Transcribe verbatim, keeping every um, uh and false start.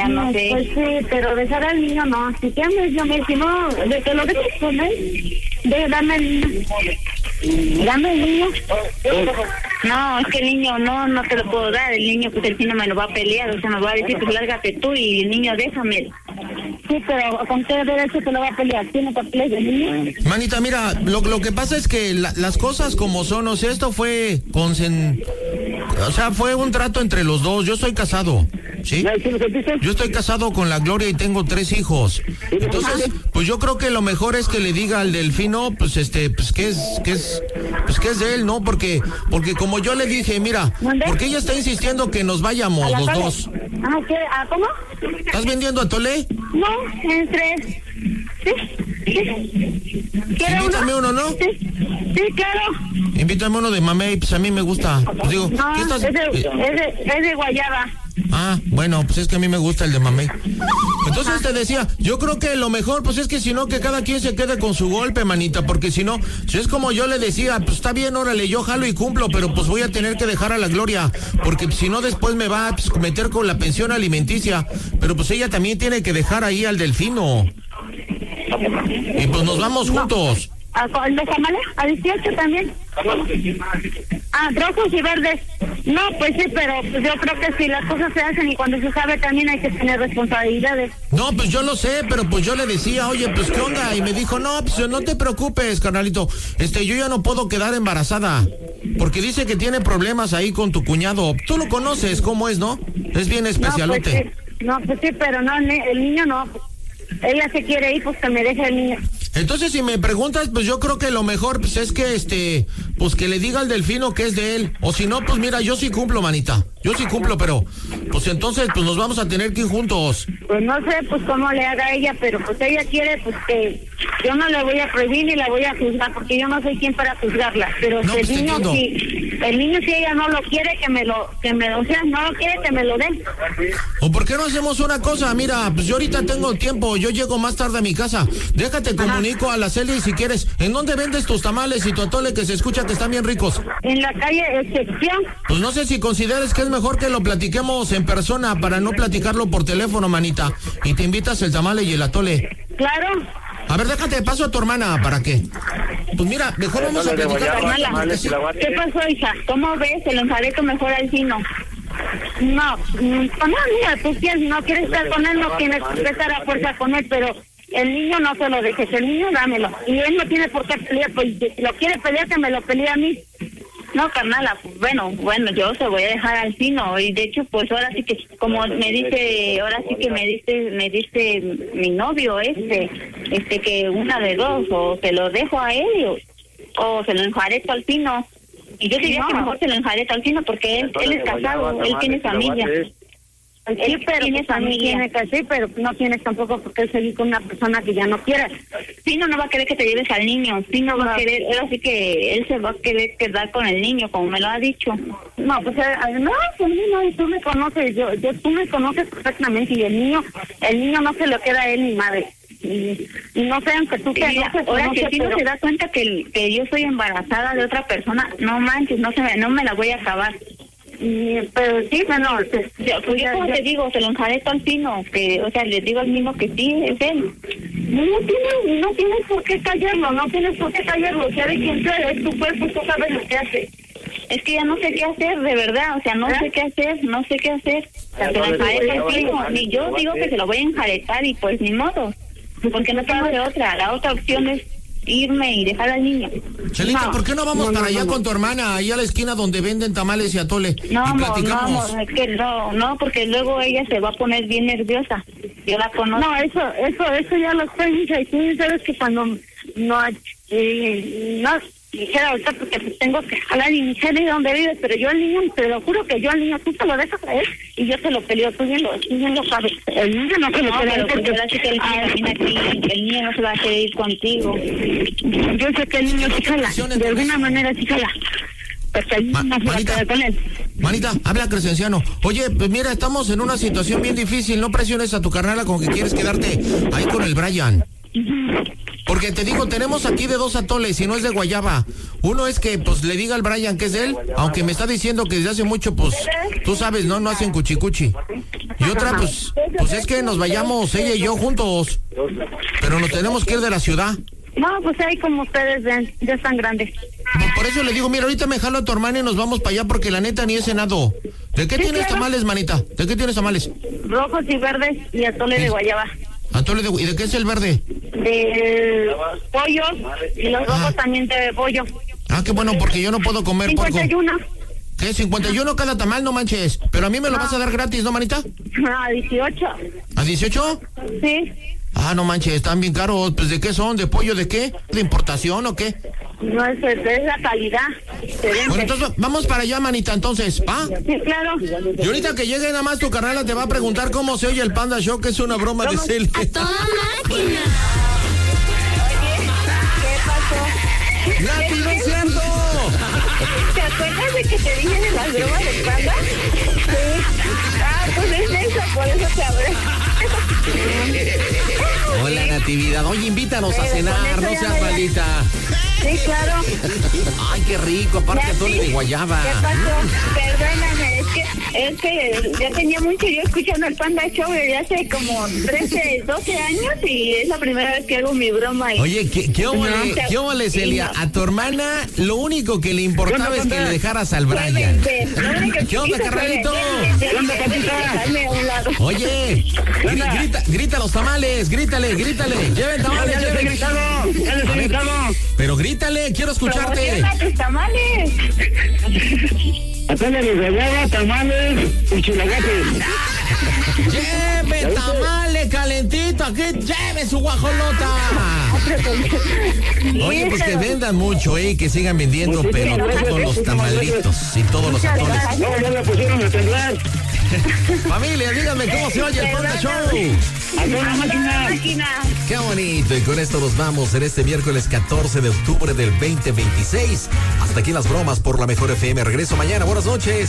no, no sé. Pues sí, pero dejar al niño no. Si quieres, yo me si no, de que lo dejes con él, de dame el niño. Dame el niño. No, es que el niño no, no te lo puedo dar. El niño, pues el niño me lo va a pelear, o sea, me va a decir, pues lárgate tú y el niño déjame. Sí, pero ¿con qué derecho te lo va a pelear? ¿Tiene papeles de niño? Manita, mira, lo, lo que pasa es que la, las cosas como son, o sea, esto fue consen... O sea, fue un trato entre los dos. Yo estoy casado, ¿sí? Yo estoy casado con la Gloria y tengo tres hijos. Entonces, pues yo creo que lo mejor es que le diga al Delfino, pues este, pues que es, que es, pues que es de él, ¿no? Porque, porque como yo le dije, mira, porque ella está insistiendo que nos vayamos los dos. Ah, ¿qué? ¿Ah, cómo? ¿Estás vendiendo atole? No, en tres. Sí, sí. Invítame uno, ¿no? Sí, sí, claro. Invítame uno de mamey, pues a mí me gusta. Pues digo, no, ¿qué estás? Es de, es, de, es de guayaba. Ah, bueno, pues es que a mí me gusta el de mamey. Entonces te decía, yo creo que lo mejor, pues es que si no, que cada quien se quede con su golpe, manita, porque si no, si es como yo le decía, pues está bien, órale, yo jalo y cumplo, pero pues voy a tener que dejar a la Gloria, porque si no después me va a pues, meter con la pensión alimenticia, pero pues ella también tiene que dejar ahí al Delfino. Y pues nos vamos juntos. ¿A el de tamales? ¿A dieciocho también? Ah, rojos y verdes. No, pues sí, pero pues yo creo que si las cosas se hacen y cuando se sabe también hay que tener responsabilidades. No, pues yo lo sé, pero pues yo le decía, oye, pues qué onda, y me dijo, no, pues no te preocupes, carnalito, este, yo ya no puedo quedar embarazada, porque dice que tiene problemas ahí con tu cuñado. Tú lo conoces, ¿cómo es, no? Es bien especialote. No, pues sí, no, pues sí, pero no, el niño no. Ella se quiere ir, pues que me deje el niño. Entonces, si me preguntas, pues yo creo que lo mejor, pues es que, este, pues que le diga al Delfino que es de él. O si no, pues mira, yo sí cumplo, manita. Yo sí cumplo, pero, pues entonces, pues nos vamos a tener que ir juntos. Pues no sé, pues cómo le haga ella, pero pues ella quiere, pues que yo no le voy a prohibir ni la voy a juzgar, porque yo no soy quien para juzgarla. Pero no, si pues el niño, si, el niño si ella no lo quiere, que me lo, que me, o sea, no lo quiere, que me lo den. ¿O por qué no hacemos una cosa? Mira, pues yo ahorita tengo tiempo, yo llego más tarde a mi casa. Déjate, comunico Ajá. a la Celi si quieres. ¿En dónde vendes tus tamales y tu atole que se escucha que están bien ricos? En la calle Excepción. Pues no sé si consideres que es mejor que lo platiquemos en persona para no platicarlo por teléfono, manita. Y te invitas el tamale y el atole. Claro. A ver, déjate, paso a tu hermana, ¿para qué? Pues mira, mejor vamos a platicar. ¿Qué pasó, hija? ¿Cómo ves? Se lo enjareto mejor al Fino. No, no, mira, tú quieres, no quieres estar con él, no tienes que estar a fuerza con él, pero el niño no se lo dejes, el niño dámelo. Y él no tiene por qué pelear, pues si lo quiere pelear, que me lo pelee a mí. No, carnala, bueno, bueno, yo se voy a dejar al Fino, y de hecho, pues ahora sí que, como me dice, ahora sí que me dice, me dice mi novio este, este que una de dos, o se lo dejo a él, o, o se lo enjareto al Fino. Y yo diría no. que mejor se lo enjareto al Fino, porque él, él es casado, él tiene familia. Sí, pero tiene familia. Tiene que sí, pero no tienes tampoco por qué seguir con una persona que ya no quieras. Fino no va a querer que te lleves al niño. Fino no va a querer, ahora sí que él se va a querer quedar con el niño, como me lo ha dicho. No, pues no, pues no, tú me conoces, yo, yo tú me conoces perfectamente, y el niño, el niño no se lo queda a él ni madre. Y, y no sé, aunque tú te enojes, ahora que Fino se da cuenta que, que yo soy embarazada de otra persona, no manches, no se me, no me la voy a acabar. Y, pero sí, bueno, pues, yo, pues yo como ya, te digo, se lo enjareto al Fino, que, o sea, le digo al mismo que sí, es él. No tienes, no tienes por qué callarlo, no tienes por qué callarlo, o sea, de quién tú eres, tu cuerpo, tú sabes lo que hace. Es que ya no sé qué hacer, de verdad, o sea, no ¿Eh? sé qué hacer, no sé qué hacer. O sea, se lo enjareto al Fino, ni yo digo que se lo voy a enjaretar y pues ni modo, porque no tengo de otra, la otra opción es irme y dejar al niño. Chelita, no, ¿por qué no vamos no, para no, allá no. con tu hermana, ahí a la esquina donde venden tamales y atole? No, y platicamos? no, es que no, no, porque luego ella se va a poner bien nerviosa. Yo la conozco. No, eso, eso, eso ya lo estoy diciendo, y tú sabes que cuando no, eh, no, dijera ahorita porque pues tengo que jalar y dijera de dónde vives, pero yo al niño, te lo juro que yo al niño, tú se lo dejas a él y yo se lo peleo, tú bien lo, tú bien lo sabes. El niño no se lo no, peleo. Pero porque ahora sí que el niño también aquí, el niño no se va a querer ir contigo. Yo sé que el niño sí jala, de alguna manera sí jala. Porque el niño Ma- no se va a quedar con él. Manita, habla Crescenciano. Oye, pues mira, estamos en una situación bien difícil, no presiones a tu carnala con que quieres quedarte ahí con el Brian. Porque te digo, tenemos aquí de dos atoles y no es de guayaba. Uno es que pues le diga al Brian que es de él, aunque me está diciendo que desde hace mucho, pues, tú sabes, ¿no? No hacen cuchicuchi. Y otra, pues, pues es que nos vayamos ella y yo juntos. Pero nos tenemos que ir de la ciudad. No, pues ahí como ustedes ven, ya están grandes. Por eso le digo, mira, ahorita me jalo a tu hermana y nos vamos para allá porque la neta ni he cenado. ¿De qué Sí, tienes claro. tamales, manita? ¿De qué tienes tamales? Rojos y verdes y atole Sí. de guayaba. Atole de... ¿Y de qué es el verde? De pollo y los rojos Ah. también de pollo. Ah, qué bueno, porque yo no puedo comer porco. cincuenta y uno. ¿Qué? ¿cincuenta y uno cada tamal? No manches. Pero a mí me lo No. vas a dar gratis, ¿no, manita? A dieciocho. ¿A dieciocho? Sí. Ah, no manches, están bien caros. Pues, ¿de qué son? ¿De pollo de qué? ¿De importación o qué? No es, es la calidad. Excelente. Bueno, entonces vamos para allá, manita, entonces, ¿va? Sí, claro. Y ahorita que llegue nada más tu carnala te va a preguntar cómo se oye el Panda Show, que es una broma de Celia. ¡A toda máquina! ¿Qué pasó? ¡Nati, no es cierto! ¿Te acuerdas de que te dije de las bromas de Panda? Sí. Ah, pues es eso, por eso te hablé. Hola, Natividad. Oye, invítanos a Pero cenar, con eso no ya seas me- malita. Sí, claro. Ay, qué rico, aparte Ya, atole sí. de guayaba. ¿Qué pasó? Perdóname, es que, es que ya tenía mucho yo escuchando el Panda Show desde hace como trece, doce años y es la primera vez que hago mi broma. Y... Oye, ¿qué, qué óvole, No, qué óvole, sí, Celia? no. A tu hermana lo único que le importaba es que le dejaras al Brian. ¿Qué onda, carnalito? ¿Qué onda, Capitán? Oye, gri- grita, grita los tamales, grítale, grítale. Lleven tamales, lleven. A ver, pero grítale, quiero escucharte. Promociona tus tamales. Atole de guayaba, tamales y chilaguates. Lleve tamale calentito, aquí lleve su guajolota. Oye, pues que vendan mucho, eh, que sigan vendiendo, pero todos los tamalitos y todos los atoles. No, ya la pusieron a temblar. Familia, díganme cómo se oye el Panda Show. A toda máquina. Máquina. Qué bonito, y con esto nos vamos en este miércoles catorce de octubre del veinte veintiséis. Hasta aquí las bromas por la Mejor F M. Regreso mañana, buenas noches.